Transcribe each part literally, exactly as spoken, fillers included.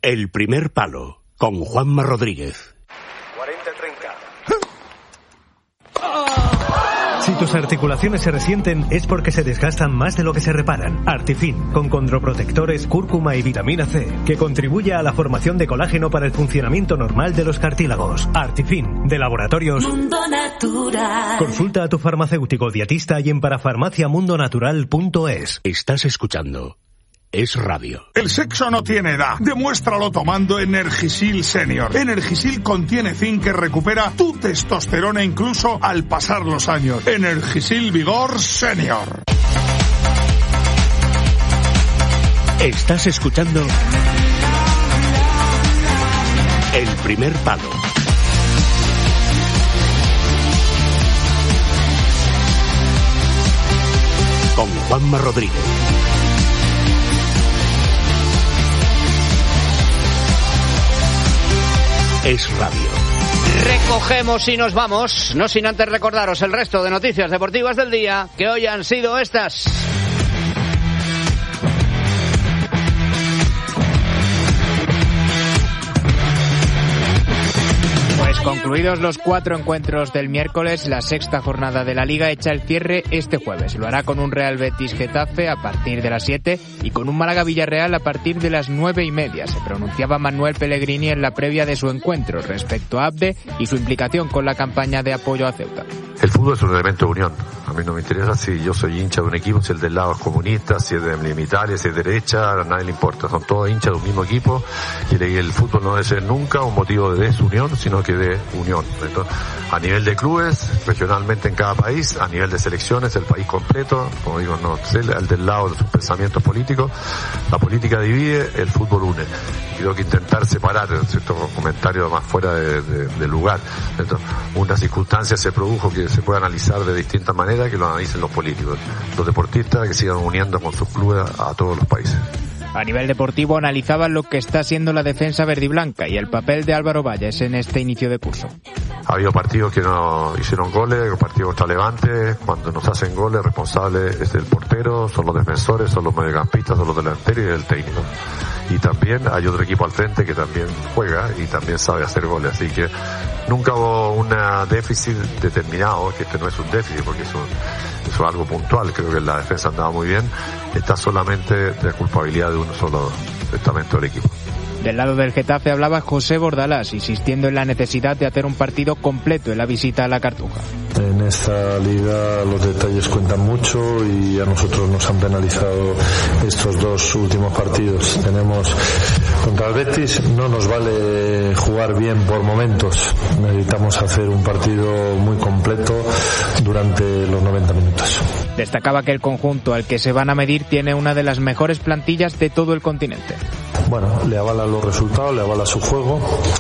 El primer palo, con Juanma Rodríguez. cuarenta treinta. Si tus articulaciones se resienten es porque se desgastan más de lo que se reparan. Artifin, con condroprotectores, cúrcuma y vitamina C, que contribuye a la formación de colágeno para el funcionamiento normal de los cartílagos. Artifin, de Laboratorios Mundo Natural. Consulta a tu farmacéutico dietista y en parafarmacia mundo natural punto es. Estás escuchando Es Radio. El sexo no tiene edad. Demuéstralo tomando Energisil Senior. Energisil contiene zinc que recupera tu testosterona incluso al pasar los años. Energisil Vigor Senior. Estás escuchando El primer palo. Con Juanma Rodríguez. Es Radio. Recogemos y nos vamos, no sin antes recordaros el resto de noticias deportivas del día, que hoy han sido estas. Concluidos los cuatro encuentros del miércoles, la sexta jornada de la Liga echa el cierre este jueves. Lo hará con un Real Betis-Getafe a partir de las siete y con un Málaga-Villarreal a partir de las nueve y media. Se pronunciaba Manuel Pellegrini en la previa de su encuentro respecto a Abde y su implicación con la campaña de apoyo a Ceuta. El fútbol es un elemento de unión. A mí no me interesa si yo soy hincha de un equipo, si el del lado es comunista, si es de Italia, si es derecha, a nadie le importa. Son todos hinchas de un mismo equipo y el fútbol no debe ser nunca un motivo de desunión, sino que de unión. Entonces, a nivel de clubes, regionalmente en cada país, a nivel de selecciones, el país completo, como digo, no sé, el del lado de sus pensamientos políticos, la política divide, el fútbol une. Creo que intentar separar ciertos comentarios más fuera de, de, de lugar. Entonces, una circunstancia se produjo que se puede analizar de distintas maneras, que lo analicen los políticos, los deportistas que sigan uniendo con sus clubes a todos los países. A nivel deportivo analizaban lo que está siendo la defensa verdiblanca y el papel de Álvaro Valles en este inicio de curso. Ha habido partidos que no hicieron goles, partidos contra Levante. Cuando nos hacen goles, el responsable es el portero, son los defensores, son los mediocampistas, son los delanteros y el técnico. Y también hay otro equipo al frente que también juega y también sabe hacer goles. Así que nunca hubo un déficit determinado, que este no es un déficit porque es, un, es algo puntual. Creo que la defensa andaba muy bien. Está solamente de culpabilidad de un solo estamento del equipo. Del lado del Getafe hablaba José Bordalás, insistiendo en la necesidad de hacer un partido completo en la visita a la Cartuja. En esta liga los detalles cuentan mucho y a nosotros nos han penalizado estos dos últimos partidos. Tenemos contra el Betis, no nos vale jugar bien por momentos. Necesitamos hacer un partido muy completo durante los noventa minutos. Destacaba que el conjunto al que se van a medir tiene una de las mejores plantillas de todo el continente. Bueno, le avala los resultados, le avala su juego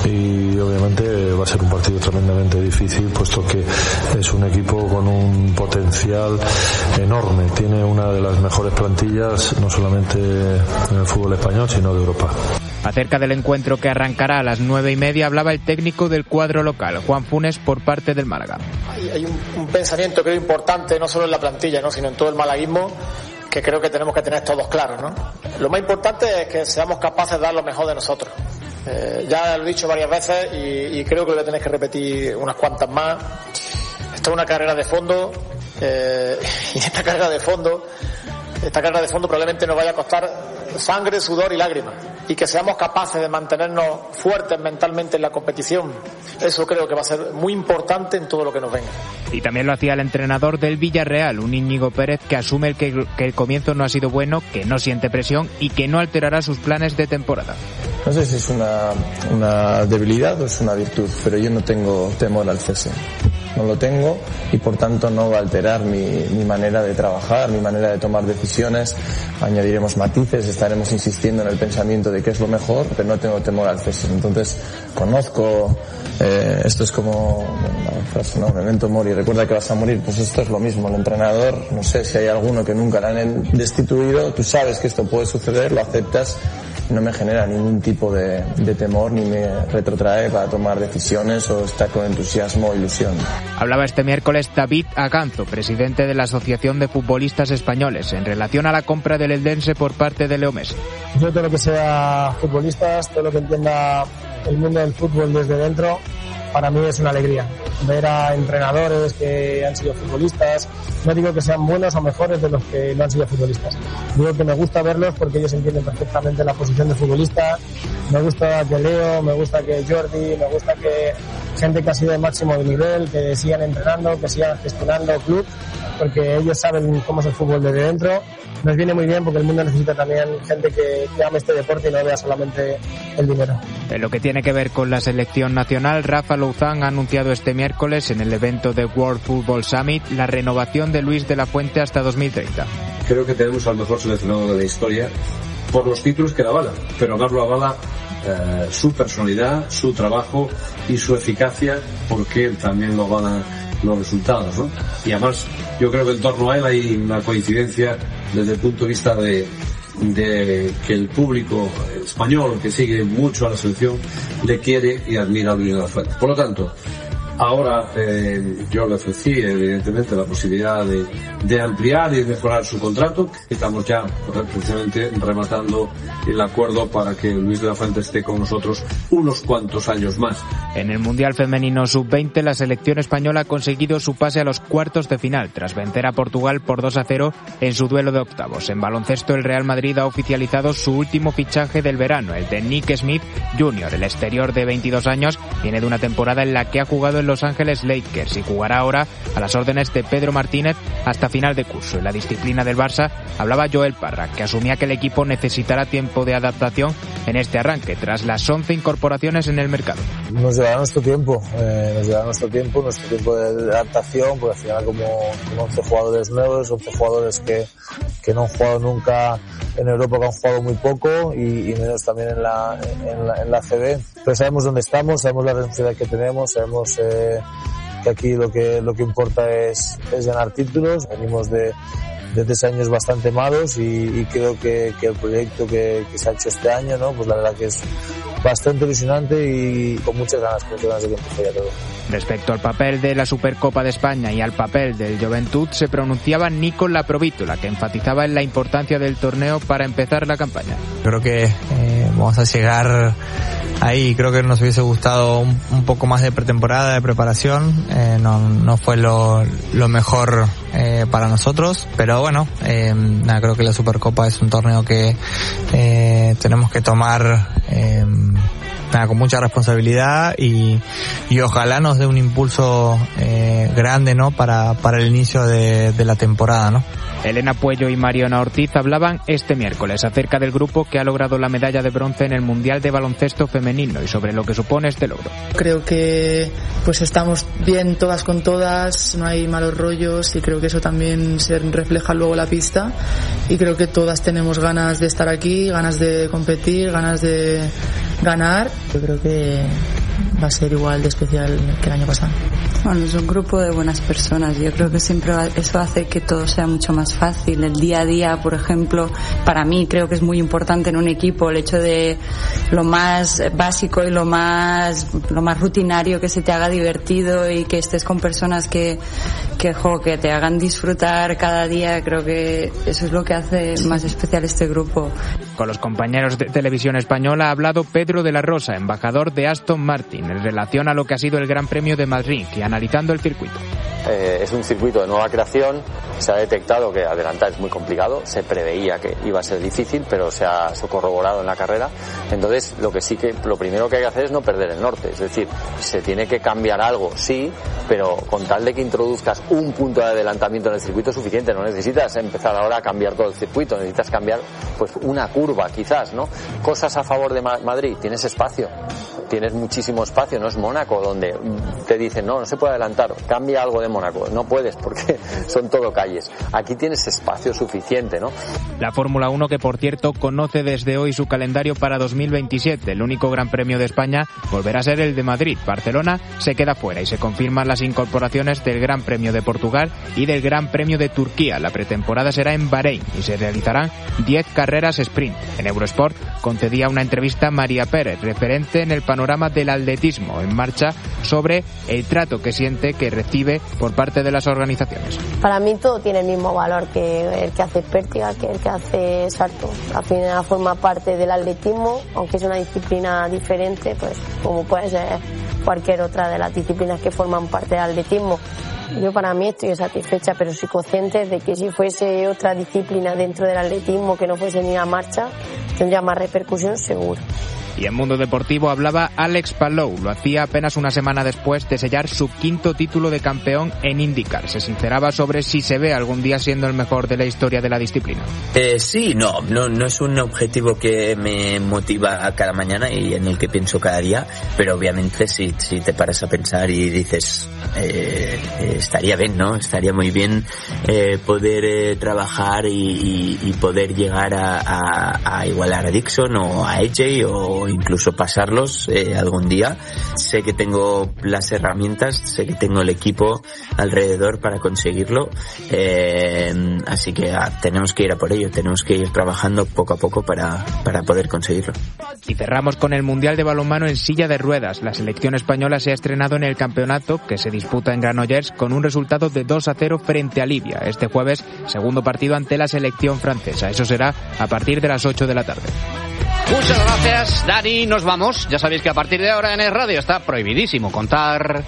y obviamente va a ser un partido tremendamente difícil, puesto que es un equipo con un potencial enorme. Tiene una de las mejores plantillas, no solamente en el fútbol español, sino de Europa. Acerca del encuentro que arrancará a las nueve y media hablaba el técnico del cuadro local, Juan Funes, por parte del Málaga. Hay, hay un, un pensamiento creo importante, no solo en la plantilla, ¿no?, sino en todo el malaguismo, que creo que tenemos que tener todos claros, ¿no? Lo más importante es que seamos capaces de dar lo mejor de nosotros. Eh, ya lo he dicho varias veces y, y creo que lo voy a tener que repetir unas cuantas más. Esto es una carrera de fondo eh, y esta carrera de fondo, esta carrera de fondo probablemente nos vaya a costar sangre, sudor y lágrimas, y que seamos capaces de mantenernos fuertes mentalmente en la competición. Eso creo que va a ser muy importante en todo lo que nos venga. Y también lo hacía el entrenador del Villarreal, un Íñigo Pérez que asume que, que el comienzo no ha sido bueno, que no siente presión y que no alterará sus planes de temporada. No sé si es una, una debilidad o es una virtud, pero yo no tengo temor al cese. No lo tengo y por tanto no va a alterar mi, mi manera de trabajar, mi manera de tomar decisiones. Añadiremos matices, estaremos insistiendo en el pensamiento de qué es lo mejor, pero no tengo temor al cese. Entonces conozco, eh, esto es como una frase, ¿no? Memento mori, recuerda que vas a morir. Pues esto es lo mismo. El entrenador, no sé si hay alguno que nunca le han destituido, tú sabes que esto puede suceder, lo aceptas no me genera ningún tipo de, de temor ni me retrotrae para tomar decisiones o estar con entusiasmo o ilusión. Hablaba este miércoles David Aganzo, presidente de la Asociación de Futbolistas Españoles, en relación a la compra del Eldense por parte de Leo Messi. Yo todo lo que sea futbolistas, todo lo que entienda el mundo del fútbol desde dentro, para mí es una alegría. Ver a entrenadores que han sido futbolistas, no digo que sean buenos o mejores de los que no han sido futbolistas. Digo que me gusta verlos porque ellos entienden perfectamente la posición de futbolista. Me gusta que Leo, me gusta que Jordi, me gusta que gente que ha sido de máximo de nivel, que sigan entrenando, que sigan gestionando el club, porque ellos saben cómo es el fútbol desde dentro. Nos viene muy bien porque el mundo necesita también gente que, que ame este deporte y no vea solamente el dinero. En lo que tiene que ver con la selección nacional, Rafa Louzán ha anunciado este miércoles en el evento de World Football Summit la renovación de Luis de la Fuente hasta dos mil treinta. Creo que tenemos al mejor seleccionado de la historia por los títulos que la avala, pero más lo avala eh, su personalidad, su trabajo y su eficacia, porque también lo avalan los resultados, ¿no? Y además yo creo que en torno a él hay una coincidencia desde el punto de vista de, de que el público español que sigue mucho a la selección le quiere y admira a Luis de la Fuente. Por lo tanto, ahora eh, yo le ofrecí evidentemente la posibilidad de, de ampliar y de mejorar su contrato. Estamos ya precisamente rematando el acuerdo para que Luis de la Fuente esté con nosotros unos cuantos años más. En el Mundial Femenino sub veinte, la selección española ha conseguido su pase a los cuartos de final tras vencer a Portugal por dos a cero en su duelo de octavos. En baloncesto, el Real Madrid ha oficializado su último fichaje del verano, el de Nick Smith junior El exterior de veintidós años viene de una temporada en la que ha jugado en Los Ángeles Lakers y jugará ahora a las órdenes de Pedro Martínez hasta final de curso. En la disciplina del Barça hablaba Joel Parra, que asumía que el equipo necesitará tiempo de adaptación en este arranque tras las once incorporaciones en el mercado. Nos llevará nuestro tiempo, eh, nos llevará nuestro tiempo, nuestro tiempo de adaptación, porque al final como, como once jugadores nuevos, once jugadores que, que no han jugado nunca en Europa, que han jugado muy poco y, y menos también en la, en la, en la A C B. Pero sabemos dónde estamos, sabemos la responsabilidad que tenemos, sabemos eh, que aquí lo que, lo que importa es, es ganar títulos. Venimos de, de tres años bastante malos y, y creo que, que el proyecto que, que se ha hecho este año, ¿no? Pues la verdad que es bastante ilusionante y con muchas ganas, con muchas ganas de que empiece ya todo. Respecto al papel de la Supercopa de España y al papel del Joventut, se pronunciaba Nicola Provítola, que enfatizaba en la importancia del torneo para empezar la campaña. Creo que eh, vamos a llegar ahí, creo que nos hubiese gustado un, un poco más de pretemporada, de preparación, eh, no, no fue lo, lo mejor eh, para nosotros, pero bueno, eh, nada, creo que la Supercopa es un torneo que eh, tenemos que tomar eh, nada, con mucha responsabilidad y, y ojalá nos dé un impulso eh, grande, ¿no? Para, para el inicio de, de la temporada, ¿no? Elena Puello y Mariona Ortiz hablaban este miércoles acerca del grupo que ha logrado la medalla de bronce en el Mundial de Baloncesto Femenino y sobre lo que supone este logro. Creo que pues estamos bien todas con todas, no hay malos rollos y creo que eso también se refleja luego en la pista y creo que todas tenemos ganas de estar aquí, ganas de competir, ganas de ganar. Yo creo que va a ser igual de especial que el año pasado. Bueno, es un grupo de buenas personas. Yo creo que siempre eso hace que todo sea mucho más fácil. El día a día, por ejemplo, para mí creo que es muy importante en un equipo el hecho de lo más básico y lo más lo más rutinario, que se te haga divertido y que estés con personas que que, jo, que te hagan disfrutar cada día. Creo que eso es lo que hace más especial este grupo. Con los compañeros de Televisión Española ha hablado Pedro de la Rosa, embajador de Aston Martin, en relación a lo que ha sido el Gran Premio de Madrid y analizando el circuito. Eh, es un circuito de nueva creación, se ha detectado que adelantar es muy complicado, se preveía que iba a ser difícil, pero se ha, se ha corroborado en la carrera. Entonces, lo que sí que, lo primero que hay que hacer es no perder el norte, es decir, se tiene que cambiar algo, sí, pero con tal de que introduzcas un punto de adelantamiento en el circuito es suficiente, no necesitas empezar ahora a cambiar todo el circuito, necesitas cambiar pues una curva quizás, ¿no? Cosas a favor de Ma- Madrid, tienes espacio. tienes muchísimo espacio, no es Mónaco donde te dicen no, no se puede adelantar, cambia algo de Mónaco, no puedes porque son todo calles. Aquí tienes espacio suficiente, ¿no? La Fórmula uno, que por cierto conoce desde hoy su calendario para dos mil veintisiete, el único Gran Premio de España volverá a ser el de Madrid. Barcelona se queda fuera y se confirman las incorporaciones del Gran Premio de Portugal y del Gran Premio de Turquía. La pretemporada será en Bahrein y se realizarán diez carreras sprint. En Eurosport concedía una entrevista a María Pérez, referente en el panorama del atletismo en marcha, sobre el trato que siente que recibe por parte de las organizaciones. Para mí todo tiene el mismo valor que el que hace pértiga, que el que hace salto. Al final forma parte del atletismo, aunque es una disciplina diferente, pues como puede ser cualquier otra de las disciplinas que forman parte del atletismo. Yo para mí estoy satisfecha, pero soy consciente de que si fuese otra disciplina dentro del atletismo que no fuese ni la marcha, tendría más repercusión seguro. Y en Mundo Deportivo hablaba Alex Palou, lo hacía apenas una semana después de sellar su quinto título de campeón en IndyCar. Se sinceraba sobre si se ve algún día siendo el mejor de la historia de la disciplina. Eh, sí, no, no, no es un objetivo que me motiva a cada mañana y en el que pienso cada día, pero obviamente si, si te paras a pensar y dices, eh, eh, estaría bien, ¿no? Estaría muy bien eh, poder eh, trabajar y, y, y poder llegar a, a, a igualar a Dixon o a A J o incluso pasarlos eh, algún día. Sé que tengo las herramientas, sé que tengo el equipo alrededor para conseguirlo, eh, así que ah, tenemos que ir a por ello, tenemos que ir trabajando poco a poco para, para poder conseguirlo. Y cerramos con el Mundial de Balonmano en silla de ruedas. La selección española se ha estrenado en el campeonato que se disputa en Granollers con un resultado de dos a cero frente a Libia. Este jueves, segundo partido ante la selección francesa. Eso será a partir de las ocho de la tarde. Muchas gracias, Dani. Nos vamos. Ya sabéis que a partir de ahora en Es Radio está prohibidísimo contar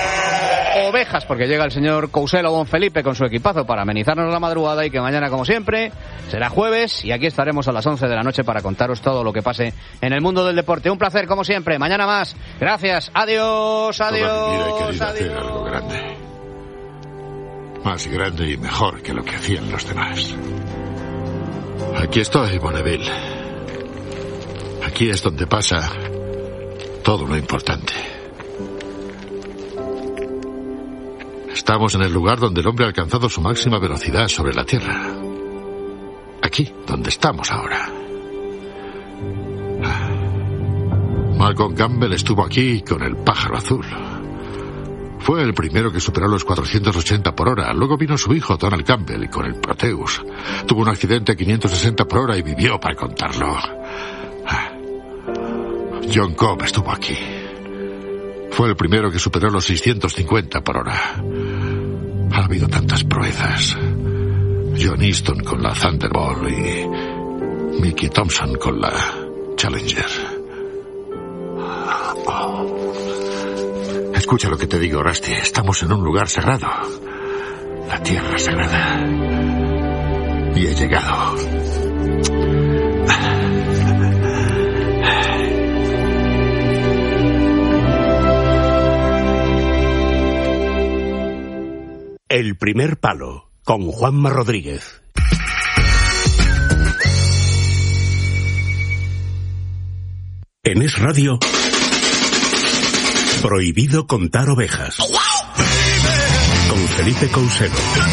ovejas, porque llega el señor Couselo Bonfelipe con su equipazo para amenizarnos la madrugada, y que mañana, como siempre, será jueves y aquí estaremos a las once de la noche para contaros todo lo que pase en el mundo del deporte. Un placer, como siempre. Mañana más. Gracias. Adiós, adiós. Toda mi vida he querido adiós. hacer algo grande. Más grande y mejor que lo que hacían los demás. Aquí estoy, Bonneville. Aquí es donde pasa todo lo importante. Estamos en el lugar donde el hombre ha alcanzado su máxima velocidad sobre la Tierra. Aquí, donde estamos ahora. Malcolm Campbell estuvo aquí con el pájaro azul. Fue el primero que superó los cuatrocientos ochenta por hora. Luego vino su hijo, Donald Campbell, con el Proteus. Tuvo un accidente a quinientos sesenta por hora y vivió para contarlo. John Cobb estuvo aquí. Fue el primero que superó los seiscientos cincuenta por hora. Ha habido tantas proezas. John Easton con la Thunderbolt y Mickey Thompson con la Challenger. Escucha lo que te digo, Rusty. Estamos en un lugar sagrado. La tierra sagrada. Y he llegado. El primer palo, con Juanma Rodríguez. En Es Radio, prohibido contar ovejas. Con Felipe Couselo.